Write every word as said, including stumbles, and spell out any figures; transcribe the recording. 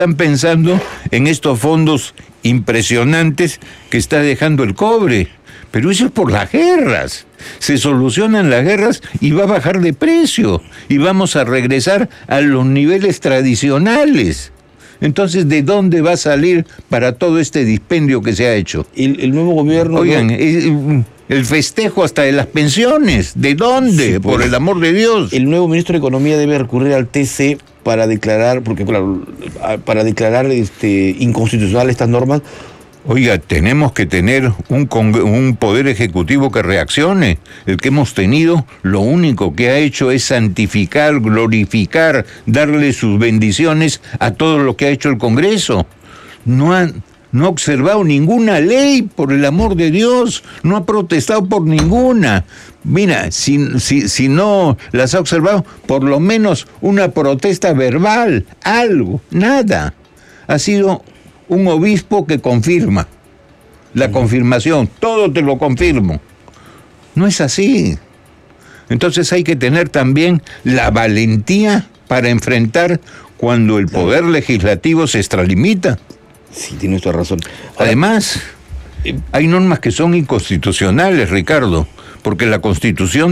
Están pensando en estos fondos impresionantes que está dejando el cobre. Pero eso es por las guerras. Se solucionan las guerras y va a bajar de precio. Y vamos a regresar a los niveles tradicionales. Entonces, ¿de dónde va a salir para todo este dispendio que se ha hecho? El, el nuevo gobierno... Oigan, no... el festejo hasta de las pensiones. ¿De dónde? Sí, pues, por el amor de Dios. El nuevo ministro de Economía debe recurrir al T C para declarar, porque claro, para declarar este, inconstitucional estas normas. Oiga, tenemos que tener un, un poder ejecutivo que reaccione. El que hemos tenido, lo único que ha hecho es santificar, glorificar, darle sus bendiciones a todo lo que ha hecho el Congreso. No ha, no ha observado ninguna ley, por el amor de Dios. No ha protestado por ninguna. Mira, si, si, si no las ha observado, por lo menos una protesta verbal, algo, nada. Ha sido un obispo que confirma, la confirmación, todo te lo confirmo. No es así. Entonces hay que tener también la valentía para enfrentar cuando el poder legislativo se extralimita. Sí, tienes toda razón. Ahora, además, hay normas que son inconstitucionales, Ricardo, porque la Constitución